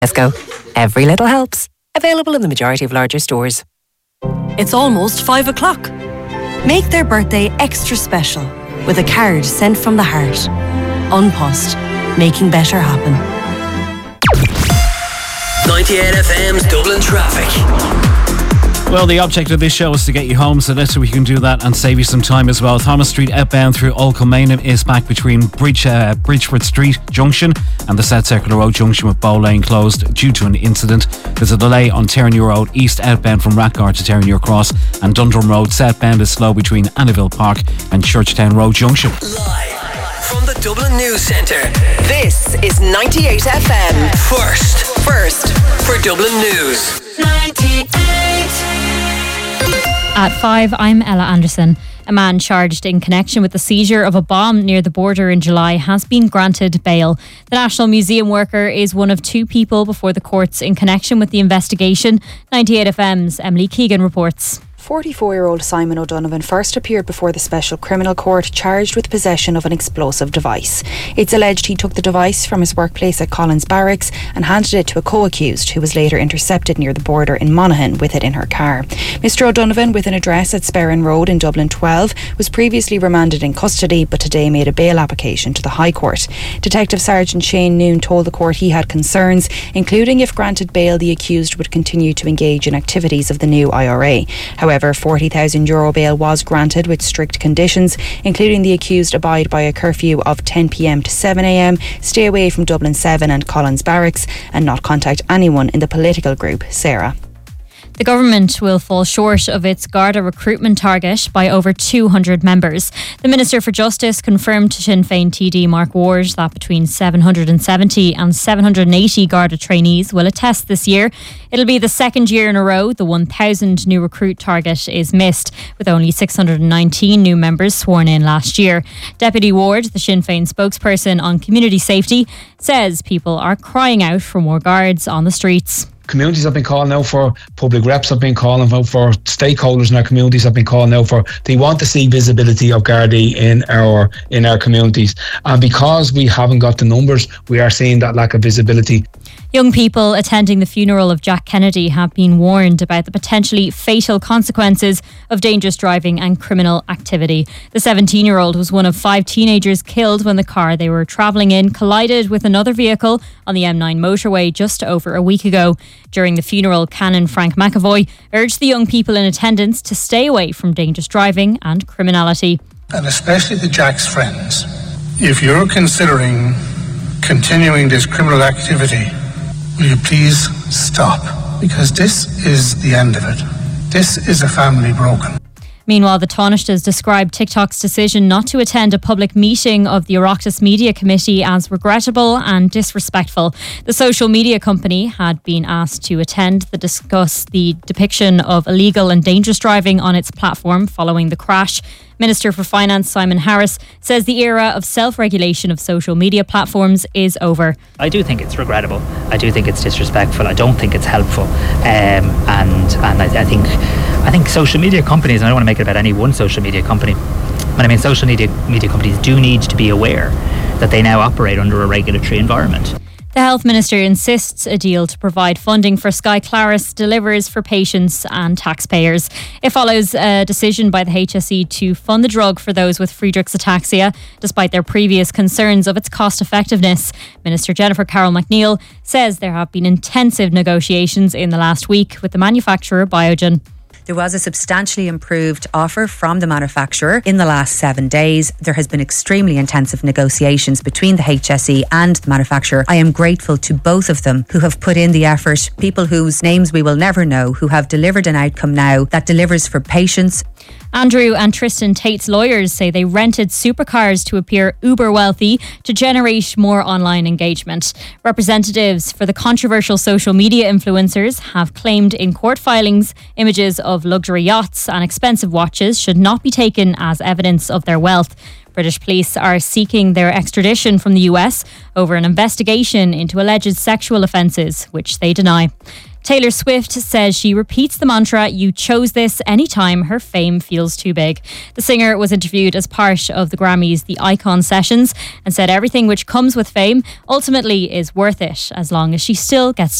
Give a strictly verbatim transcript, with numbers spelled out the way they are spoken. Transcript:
Tesco. Every little helps. Available in the majority of larger stores. It's almost five o'clock. Make their birthday extra special with a card sent from the heart. An Post. Making better happen. ninety-eight F M's Dublin Traffic. Well, the object of this show is to get you home, so let's see if we can do that and save you some time as well. Thomas Street outbound through Old Kilmainham is back between Bridge, uh, Bridgeford Street Junction and the South Circular Road Junction with Bow Lane closed due to an incident. There's a delay on Terranure Road East outbound from Rathgar to Terranure Cross, and Dundrum Road southbound is slow between Annaville Park and Churchtown Road Junction. Live from the Dublin News Centre. This is ninety-eight F M. First. First for Dublin News. ninety-eight. At five, I'm Ella Anderson. A man charged in connection with the seizure of a bomb near the border in July has been granted bail. The National Museum worker is one of two people before the courts in connection with the investigation. ninety-eight F M's Emily Keegan reports. forty-four-year-old Simon O'Donovan first appeared before the Special Criminal Court charged with possession of an explosive device. It's alleged he took the device from his workplace at Collins Barracks and handed it to a co-accused who was later intercepted near the border in Monaghan with it in her car. Mister O'Donovan, with an address at Sperrin Road in Dublin twelve, was previously remanded in custody but today made a bail application to the High Court. Detective Sergeant Shane Noon told the court he had concerns, including if granted bail the accused would continue to engage in activities of the new I R A. However, However, forty thousand euro bail was granted with strict conditions, including the accused abide by a curfew of ten p m to seven a m, stay away from Dublin seven and Collins Barracks, and not contact anyone in the political group Sarah. The government will fall short of its Garda recruitment target by over two hundred members. The Minister for Justice confirmed to Sinn Féin T D Mark Ward that between seven hundred seventy and seven hundred eighty Garda trainees will attest this year. It'll be the second year in a row the one thousand new recruit target is missed, with only six hundred nineteen new members sworn in last year. Deputy Ward, the Sinn Féin spokesperson on community safety, says people are crying out for more guards on the streets. Communities have been calling out for, public reps have been calling out for, stakeholders in our communities have been calling out for. They want to see visibility of Gardaí in our in our communities, and because we haven't got the numbers, we are seeing that lack of visibility. Young people attending the funeral of Jack Kennedy have been warned about the potentially fatal consequences of dangerous driving and criminal activity. The seventeen-year-old was one of five teenagers killed when the car they were travelling in collided with another vehicle on the M nine motorway just over a week ago. During the funeral, Canon Frank McAvoy urged the young people in attendance to stay away from dangerous driving and criminality. And especially the Jack's friends, if you're considering continuing this criminal activity, will you please stop? Because this is the end of it. This is a family broken. Meanwhile, the Taoiseach has described TikTok's decision not to attend a public meeting of the Oireachtas Media Committee as regrettable and disrespectful. The social media company had been asked to attend to discuss the depiction of illegal and dangerous driving on its platform following the crash. Minister for Finance Simon Harris says the era of self-regulation of social media platforms is over. I do think it's regrettable. I do think it's disrespectful. I don't think it's helpful. Um, and and I, I think I think social media companies, and I don't want to make it about any one social media company, but I mean social media media companies do need to be aware that they now operate under a regulatory environment. The Health Minister insists a deal to provide funding for Skyclarys delivers for patients and taxpayers. It follows a decision by the H S E to fund the drug for those with Friedreich's ataxia, despite their previous concerns of its cost effectiveness. Minister Jennifer Carroll McNeil says there have been intensive negotiations in the last week with the manufacturer Biogen. There was a substantially improved offer from the manufacturer in the last seven days. There has been extremely intensive negotiations between the H S E and the manufacturer. I am grateful to both of them who have put in the effort, people whose names we will never know, who have delivered an outcome now that delivers for patients. Andrew and Tristan Tate's lawyers say they rented supercars to appear uber wealthy to generate more online engagement. Representatives for the controversial social media influencers have claimed in court filings images of luxury yachts and expensive watches should not be taken as evidence of their wealth. British police are seeking their extradition from the U S over an investigation into alleged sexual offences, which they deny. Taylor Swift says she repeats the mantra, "You chose this," anytime her fame feels too big. The singer was interviewed as part of the Grammys The Icon Sessions and said everything which comes with fame ultimately is worth it, as long as she still gets